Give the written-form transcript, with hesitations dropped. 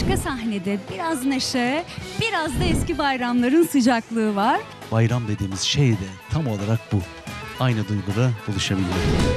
arka sahnede biraz neşe, biraz da eski bayramların sıcaklığı var. Bayram dediğimiz şey de tam olarak bu. Aynı duyguda buluşabiliyor.